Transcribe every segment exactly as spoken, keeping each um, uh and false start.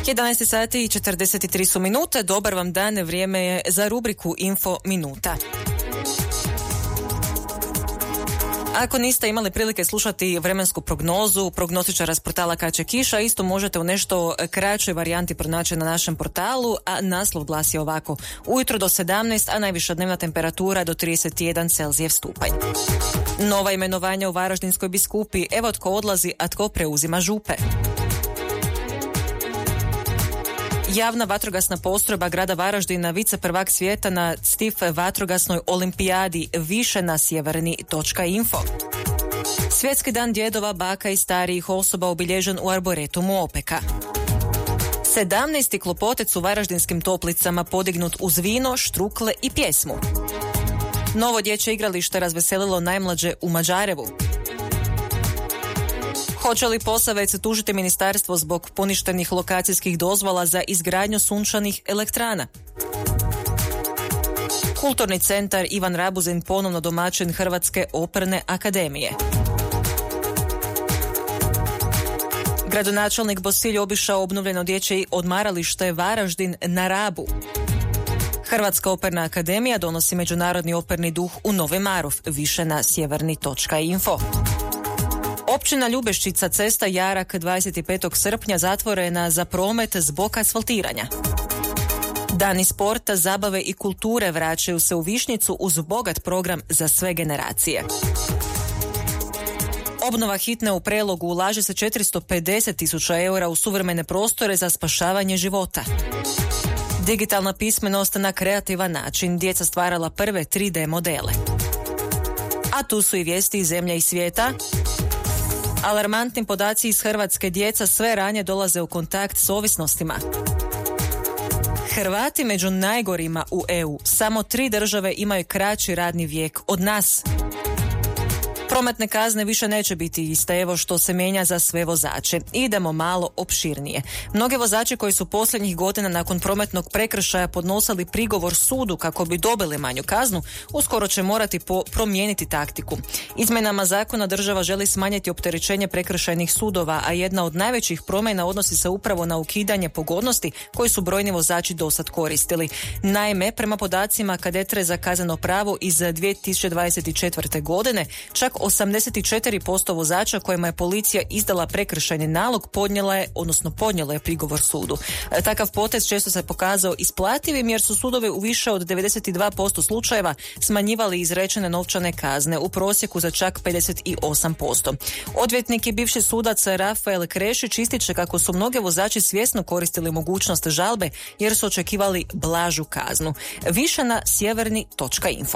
jedanaest sati i četrdeset tri su minute. Dobar vam dan, vrijeme je za rubriku Info Minuta. Ako niste imali prilike slušati vremensku prognozu prognostičara s portala Kad će kiša, isto možete u nešto kraćoj varijanti pronaći na našem portalu, a naslov glasi ovako: ujutro do sedamnaest, a najviša dnevna temperatura do trideset jedan Celzijev stupanj. Nova imenovanja u Varaždinskoj biskupiji, evo tko odlazi, a tko preuzima župe. Javna vatrogasna postrojba grada Varaždina, viceprvak svijeta na stif vatrogasnoj olimpijadi, više na sjeverni točka info. Svjetski dan djedova, baka i starijih osoba obilježen u Arboretumu Opeka. sedamnaesti klopotec u Varaždinskim toplicama podignut uz vino, štrukle i pjesmu. Novo dječje igralište razveselilo najmlađe u Mađarevu. Hoće li Posavec tužiti ministarstvo zbog poništenih lokacijskih dozvola za izgradnju sunčanih elektrana? Kulturni centar Ivan Rabuzin ponovno domaćin Hrvatske operne akademije. Gradonačelnik Bosilj obišao obnovljeno dječje odmaralište Varaždin na Rabu. Hrvatska operna akademija donosi međunarodni operni duh u Novi Marof, više na sjeverni točka info. Općina Ljubeščica, cesta Jarak, dvadeset petog srpnja zatvorena za promet zbog asfaltiranja. Dani sporta, zabave i kulture vraćaju se u Višnjicu uz bogat program za sve generacije. Obnova hitne u Prelogu, ulaže se četiristo pedeset tisuća eura u suvremene prostore za spašavanje života. Digitalna pismenost na kreativan način, djeca stvarala prve tri D modele. A tu su i vijesti iz zemlje i svijeta. Alarmantni podaci iz Hrvatske, djeca sve ranije dolaze u kontakt s ovisnostima. Hrvati među najgorima u E U, samo tri države imaju kraći radni vijek od nas. Prometne kazne više neće biti iste, evo što se mijenja za sve vozače. Idemo malo opširnije. Mnogi vozači koji su posljednjih godina nakon prometnog prekršaja podnosili prigovor sudu kako bi dobili manju kaznu, uskoro će morati po- promijeniti taktiku. Izmjenama zakona država želi smanjiti opterećenje prekršajnih sudova, a jedna od najvećih promjena odnosi se upravo na ukidanje pogodnosti koji su brojni vozači dosad koristili. Naime, prema podacima kadetre za kazneno pravo iz dvije tisuće dvadeset četvrte. godine, čak osamdeset četiri posto vozača kojima je policija izdala prekršajni nalog podnijela je, odnosno podnijelo je prigovor sudu. E, takav potez često se pokazao isplativim jer su sudovi u više od devedeset dva posto slučajeva smanjivali izrečene novčane kazne, u prosjeku za čak pedeset osam posto. Odvjetnik i bivši sudac Rafael Krešić ističe kako su mnoge vozači svjesno koristili mogućnost žalbe jer su očekivali blažu kaznu. Više na sjeverni točka info.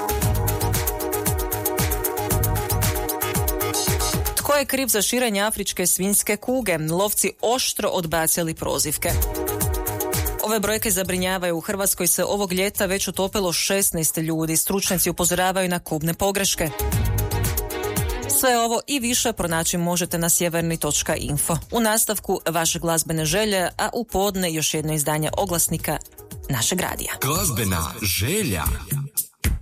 Tko je kriv za širenje afričke svinjske kuge? Lovci oštro odbacili prozivke. Ove brojke zabrinjavaju. U Hrvatskoj se ovog ljeta već utopilo šesnaest ljudi. Stručnjaci upozoravaju na kobne pogreške. Sve ovo i više pronaći možete na sjeverni točka info. U nastavku vaše glazbene želje, a u podne još jedno izdanje oglasnika našeg radija. Glazbena želja.